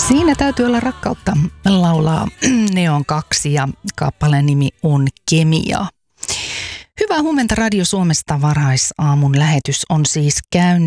Siinä täytyy olla rakkautta, laulaa Neon 2 ja kappaleen nimi on Kemia. Hyvää huomenta Radio Suomesta, varhaisaamun lähetys on siis käynnissä.